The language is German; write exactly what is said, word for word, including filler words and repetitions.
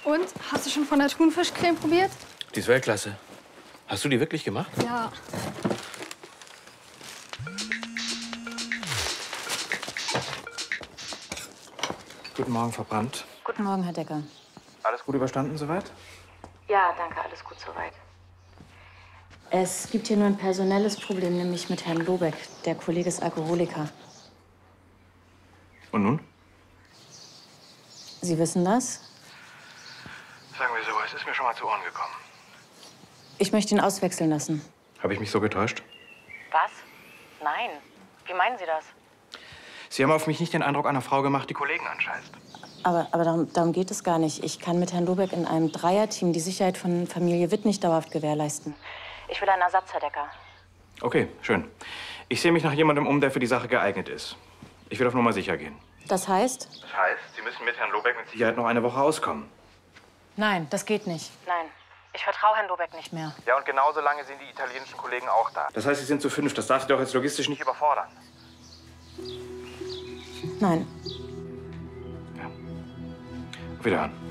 Und? Hast du schon von der Thunfischcreme probiert? Die ist Weltklasse. Hast du die wirklich gemacht? Ja. Guten Morgen, Frau Brandt. Guten Morgen, Herr Decker. Alles gut überstanden soweit? Ja, danke, alles gut soweit. Es gibt hier nur ein personelles Problem, nämlich mit Herrn Lobeck. Der Kollege ist Alkoholiker. Und nun? Sie wissen das? Sagen wir so, es ist mir schon mal zu Ohren gekommen. Ich möchte ihn auswechseln lassen. Habe ich mich so getäuscht? Was? Nein. Wie meinen Sie das? Sie haben auf mich nicht den Eindruck einer Frau gemacht, die Kollegen anscheißt. Aber, aber darum, darum geht es gar nicht. Ich kann mit Herrn Lobeck in einem Dreierteam die Sicherheit von Familie Witt nicht dauerhaft gewährleisten. Ich will einen Ersatz, Herr Decker. Okay, schön. Ich sehe mich nach jemandem um, der für die Sache geeignet ist. Ich will auf Nummer sicher gehen. Das heißt? Das heißt, Sie müssen mit Herrn Lobeck mit Sicherheit noch eine Woche auskommen. Nein, das geht nicht. Nein, ich vertraue Herrn Lobeck nicht mehr. Ja, und genauso lange sind die italienischen Kollegen auch da. Das heißt, Sie sind zu fünf. Das darf Sie doch jetzt logistisch nicht überfordern. Nein. Ja. Auf Wiederhören.